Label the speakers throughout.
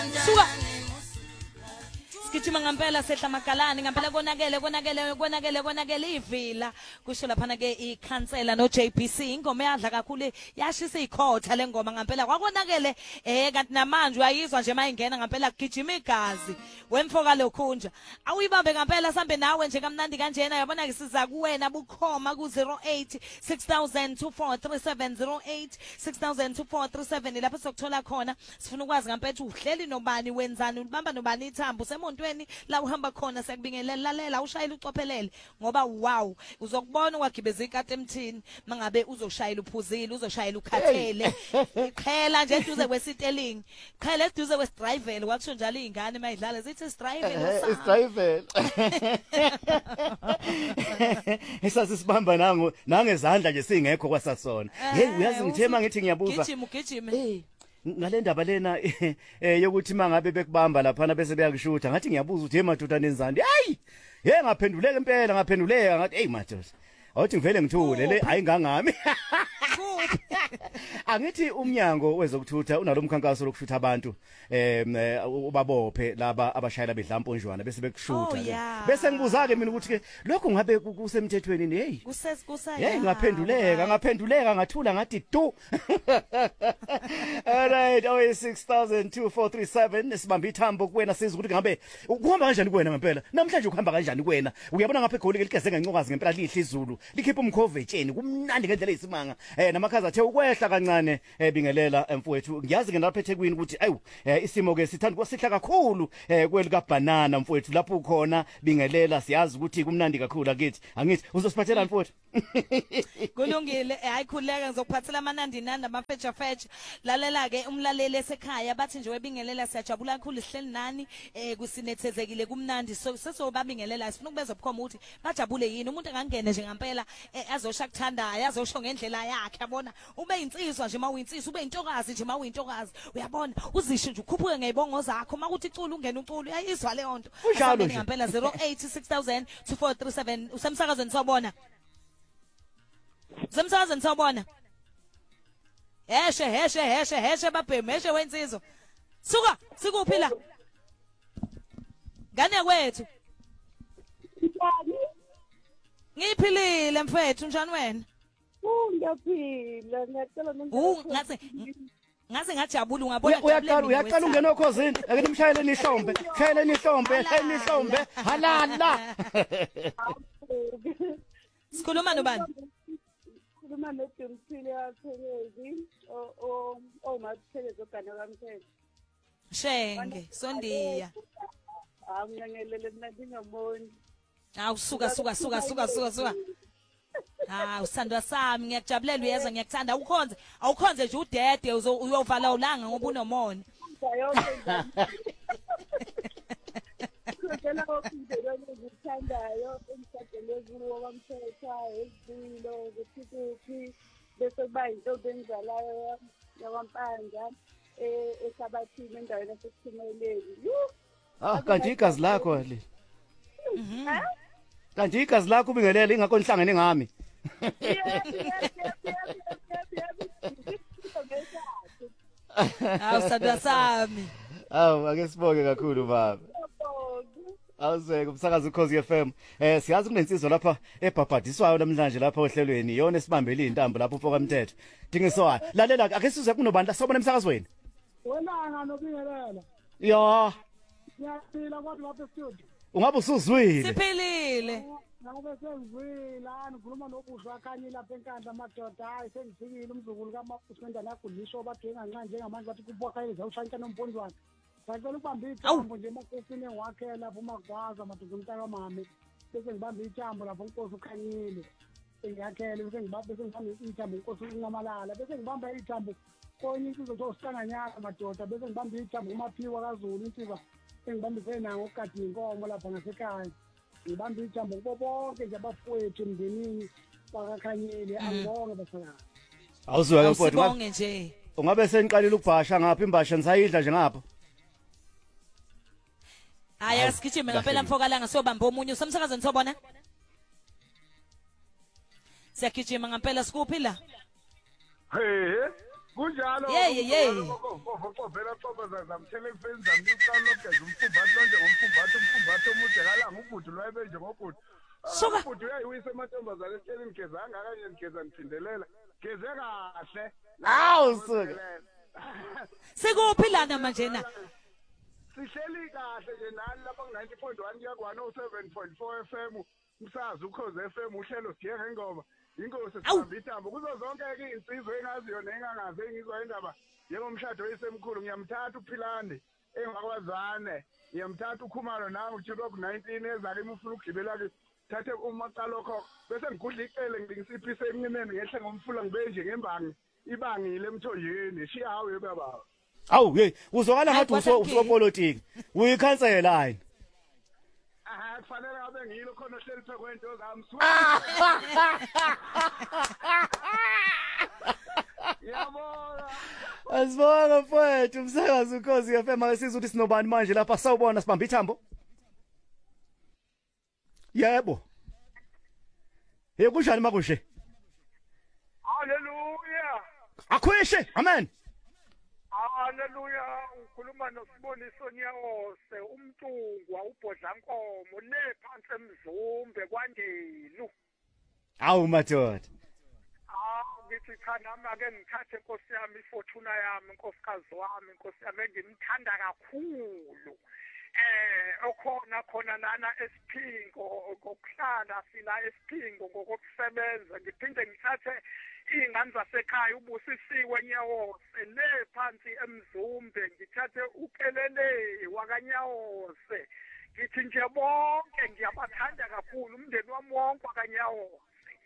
Speaker 1: Suka. Sigijima ngempela sehla magalani ngempela konakele ivila kusho lapha ke ikhansela no JBC ingoma eyadla kakhulu yashisa ikhotha lengoma ngempela kwakonakele kanti namanje uyayizwa nje mayingena ngempela kugijima igazi wemfoka lokhunja awuyibambe ngempela sambe nawe nje kamnandi kanjena yabona ke siza kuwena bukhoma ku 08 602437 08 602437 lapho sokuthola khona sifuna ukwazi ngempela uhleli nobani wenzani ubamba nobani ithambo semontweni la uhamba khona sekubingelela lalela ushayela ucophelele ngoba wow uzokubona kwagibeza ikati emthini mangabe uzoshayela uphuzile uzoshayela ukhathele ikhela nje eduze kwesiteling khela eduze kwesidrayivel wakusho njalo izingane mayidlala zithi
Speaker 2: isidrayivel esasisibamba nangezandla nje singekho kwasasona hey uyazi ngithema ngithi ngiyabuza
Speaker 1: gijima
Speaker 2: ngale ndaba lena yokuthi mangabe bekubamba lapha bese beyakushutha ngathi ngiyabuza ukuthi hey madoda nenzani hey ngaphenduleka impela ngathi hey madoda awuthi ngivele ngithule le ayingangami angithi umnyango wezokuthutha unalomkhankaso lokushutha abantu ubabophe laba abashayela bedlamponjwana bese bekushuta bese ngibuza ke mina ukuthi ke lokho ngabe kusemthethweni hey hey ngaphenduleka ngathula ngathi du alright 0624337 sibamba ithambo kuwena sizwe ukuthi ngabe ukuhamba kanjani kuwena ngempela namhlanje ukuhamba kanjani kuwena uyabona ngapha eGoli ke ligeze ngencokazi ngempela lihle izulu likhipha umkhove etsheni kumnandi ngendlela eyisimanga namakhaza athe ukwehla kancane bingelela mfowethu ngiyazi ke lapha eThekwini ukuthi ayu isimo ke sithanda kwasihla kakhulu kwelika banana mfowethu lapho ukhona bingelela siyazi ukuthi kumnandi kakhulu akithi angithi uzosiphathela mfowethu
Speaker 1: kulungile hayikhuleka ngizokuphathela amanandi nanda amafetcha lalela ke umlaleli esekhaya bathi nje webingelela siyajabula kakhulu sihleli nani kusinethezekile kumnandi sesobabingelela sifuna ukubeza bukhoma ukuthi bajabule yini umuntu angangene nje ngempela azosha kuthandayo azosho ngendlela yakhe yabona ube insizwa nje mawuyinsizwa ube intokazi nje mawuyintokazi uyabona uzisho nje ukhuphuke ngeyibongo zakho makuthi iculu ungena uculu uyayizwa le nto
Speaker 2: unjalo nje
Speaker 1: ngempela 08602437 usemsakazweni sawubona usemsakazweni sawubona heshe babhemi heshe wensizwa suka sikuphila ngane kwethu ngiphilile mfethu njani wena
Speaker 3: ngiyaphila ngiyacela
Speaker 1: ngathi ngajabula ungabona
Speaker 2: uyaqala ungena okhosini ake nimshayele nihlombe halala
Speaker 1: sikhuluma nobani
Speaker 3: sikhuluma noDumsile yaPhelezi Mathelezi ogana kaMthele
Speaker 1: Shenge sondiya
Speaker 3: ngiyangelele mina ngingaboni
Speaker 1: suka usandwa sami ngiyakujabulela uyeza ngiyakuthanda awukhonze nje udede uyovala ulanga ngoba unomona
Speaker 3: ngicela ukudedela ngithandayo emshadweni kuwo kwamthetha ezilo ukuthi bese kuba into benzalayo yakwampanja esabathini endaweni yaseSiphumeleli
Speaker 2: kanti igazi lakho le kanti igazi lakho ubingelela ingakho nihlangene ngami
Speaker 1: Awusandwa sami
Speaker 2: ake sibonge kakhulu baba awuzeke umsakazi uKhosi FM siyazi kunensizwa lapha ebhabhadiswayo namhlanje lapha ohlelweni iyona esibambele intambo lapho ufoka mthetho dingiswayo lalela ake sizwe kunobani sobona emsakazweni
Speaker 3: wena nganobingelela ngiyaphila kodwa lapha estudio
Speaker 2: ungabe usuzwile
Speaker 1: siphilile
Speaker 3: ngabe sengizwile ngikhuluma nobusho akhanye lapha enkandla amadoda hayi sengifikile umzukulu kaMapusenda nakulisho badinga nqa njengamanje bathi kubokhayeza ushayisa nomphondwane ngicela ukubamba ithambo nje emakosini engiwakhela lapho umakwaza madoda umntaka mami bese ngibamba ithambo lapho uNkosi ukhanyile engiyakhele bese ngibamba ithambo uNkosi unqamalala bese ngibamba ithambo konye insizwa zosicanganyana madoda bese ngibamba ithambo uMaphiwa kaZulu insizwa engibambise nawo ukugada inkomo lapha ngasekhaya ngibamba ithambo kubo bonke nje abafowethu emndenini bakakhanyile angibonge basakazi
Speaker 2: awuzweke mfowethu
Speaker 1: ngibonge nje
Speaker 2: ungabe seniqalile ukubhasha ngapha imbasha nisayidla nje ngapha
Speaker 1: Aya sigijime ngempela mfoka langa siyobamba omunye usemsakazweni sobona Siyagijima ngempela sikuphi la
Speaker 4: Hey kunjalo vela xoba zamthele ekufeni zamnyuka lokugeza umfumbathi lonje ngomfumbathi omude kalanga ubhudu lwabe nje ngobhudu ubhudu uyayiwisa amantombazane esihlelini gezanga kanje nigeza niphindelela geze kahle
Speaker 2: Awu suka.
Speaker 1: Sikuphi lana manje na?
Speaker 4: Sihleli kahle nje nani lapha ku90.1 kuya ku107.4 FM umsazi ukhoze FM uhlelo siye ngengoma inkosi sihamba ithambo kuzo zonke ke insizwe engaziyo nengangazi engizwa indaba njengomshado wesemkhulu ngiyamthatha uPhilande engakwazane ngiyamthatha uKhumalo nawe uJulo ku19 ezake ufuna ukugibela ke thathe umaqalokho bese ngigudla icele ngingisiphise emncineni ngehle ngomfula ngibe nje ngembangi ibangile emthonjeni shiya hawe baba.
Speaker 2: Awu hey uzokala ngathi usopolitiki uyikhansela yini
Speaker 4: kufanele abe ngilo khona ohleli phe kwento zami yabona
Speaker 2: Asibonga mfowethu umsakazi ukhozi FM akasizwe ukuthi sinobani manje lapha sawubona sibamba ithambo Yebo Kunjani makushe
Speaker 4: Hallelujah
Speaker 2: Akhweshe amen
Speaker 4: Hallelujah ukhuluma noSiboniso Nyawose umntungwa ubhodlankomo le phansi emzumbe kwandelu
Speaker 2: Awu madoda
Speaker 4: ngithi cha nami ake ngithathe inkosi yami ifortuna yami inkosikazi wami inkosi yami engimthanda kakhulu khona nana esiphingo ngokuhlala sila esiphingo ngokusebenza ngiphinde ngithathe ingane zasekhaya ubusisiwe Nyawose le phansi emzumbe ngithathe ukelele wakanyawose ngithi nje bonke ngiyabathanda kakhulu umndeni wami wonke wakanyawose.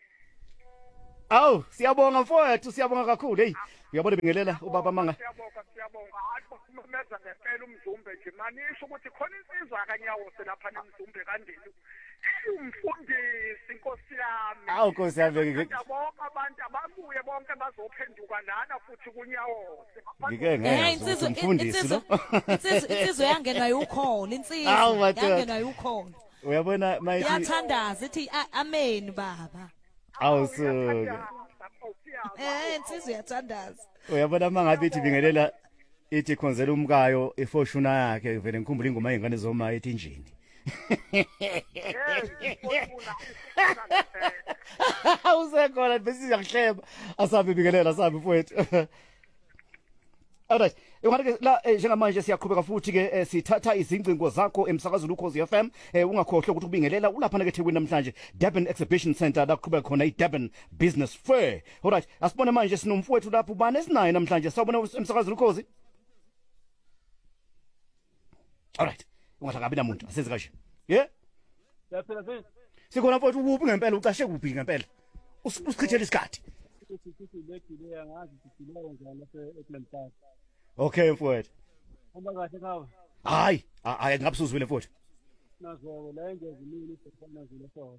Speaker 2: Awu siyabonga mfowethu siyabonga kakhulu hey uyabona bingelela ubaba manga
Speaker 4: siyabonga hayi kumemeza ngempela umzumbe nje manisho ukuthi khona insizwa akanyawose lapha nemzumbe kandelu umfundisi inkosi yami
Speaker 2: Awu Nkosi yami
Speaker 4: bonke abantu ababuye bonke bazophenduka lana futhi kunyawose
Speaker 2: ngike ngeke umfundisi lo
Speaker 1: insizwe yangenwa ukhona insizwe yangenwa ukhona
Speaker 2: uyabona mayithi
Speaker 1: yathandaza ithi amen baba
Speaker 2: awusuka
Speaker 1: insizwe yathandaza
Speaker 2: uyabona mangabe ithi bingelela ithi khonzela umkayo efortuna yakhe vele ngikhumbula ingoma yengane zoma ethi injini awusekhona bese siyakuhleba asabe bingelela asabe mfowethu Alright, ungathi la njengamanje siyaqhubeka futhi ke sithatha izingcingo zakho emsakazweni ukhozi FM ungakhohlwa ukuthi ubingelela ulapha na eThekwini namhlanje Durban Exhibition Centre la kuqhubeka khona iDurban Business Fair. Alright, asibone manje sinomfowethu lapho ubani esinayo namhlanje sawubona emsakazweni ukhozi. Alright, ungathi ngabe namuntu asenze kahle. Yeah?
Speaker 3: Yaphela sisi.
Speaker 2: Sikhona mfowethu ukuphi ngempela ucashe kuphi ngempela? Usichithela isikhathi. Okay mfowethu.
Speaker 3: Hamba kahle kawa.
Speaker 2: Hayi ngabusuzwile mfowethu.
Speaker 3: Nazo la ngezimini sefana zileso.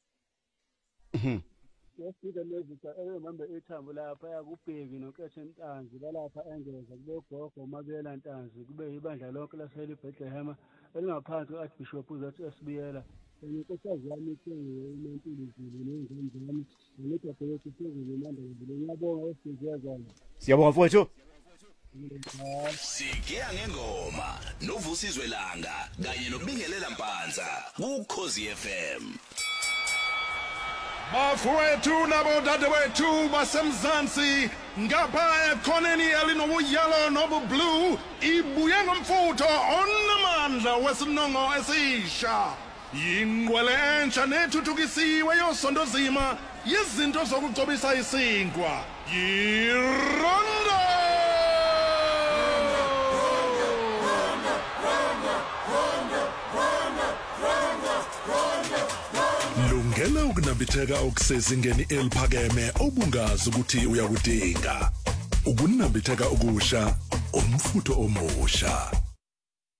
Speaker 3: Yesida lezika eyomambe ethambo lapha yakubheki nonkethe Ntanzi balapha engeza kube gogo Mabela Ntanzi kube ibandla lonke laseli Bethlehem elingaphansi kaArchbishop uzathi esibiyela inkosazi yami iNtulizulu nezindlami ngilethe ukuthi phezulu manje ngiyabonga osizezana
Speaker 2: Siyabonga mfowethu
Speaker 5: Sikia ngengoma novusizwe langa kanye nobingelela Mpanza kuKhozi FM
Speaker 6: Bafowethu nabo dadewethu basemzansi ngapha ekhoneni elinobuyelo nobublue ibuye ngomfutho onamandla wesinongo esisha yingqwele entsha nethuthukisiwe yosondozima yezinto zokugcobisa isinkwa yiRondo Lungela ukunambitheka okusezingeni eliphakeme obungazi ukuthi uyakudinga ukunambitheka okusha umfutho omusha